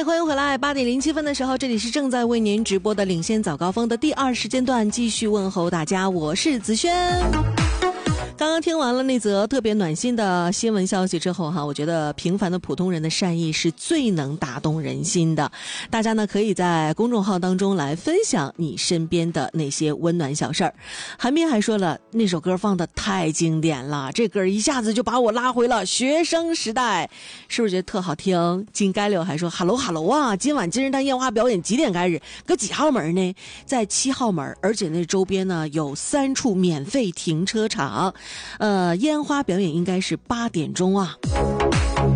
嗨，欢迎回来！8:07的时候，这里是正在为您直播的领先早高峰的第2时间段，继续问候大家，我是子轩。刚刚听完了那则特别暖心的新闻消息之后我觉得平凡的普通人的善意是最能打动人心的。大家呢可以在公众号当中来分享你身边的那些温暖小事儿。韩冰还说了，那首歌放的太经典了，这歌一下子就把我拉回了学生时代，是不是觉得特好听？金该柳还说 hello 啊，今晚金日丹烟花表演几点开始？搁几号门呢？在7号门，而且那周边呢有3处免费停车场。烟花表演应该是8点钟啊。